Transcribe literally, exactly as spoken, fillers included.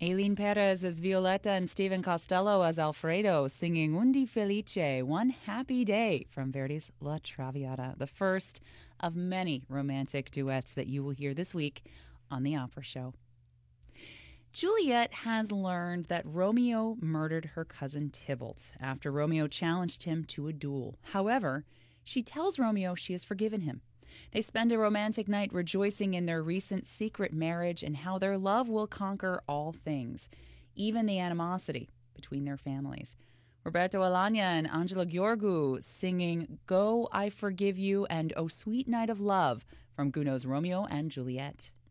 Aileen Perez as Violetta and Stephen Costello as Alfredo singing Un di Felice, One Happy Day from Verdi's La Traviata, the first of many romantic duets that you will hear this week on The Opera Show. Juliet has learned that Romeo murdered her cousin Tybalt after Romeo challenged him to a duel. However, she tells Romeo she has forgiven him. They spend a romantic night rejoicing in their recent secret marriage and how their love will conquer all things, even the animosity between their families. Roberto Alagna and Angela Gheorghiu singing Go, I Forgive You and Oh Sweet Night of Love from Gounod's Romeo and Juliet.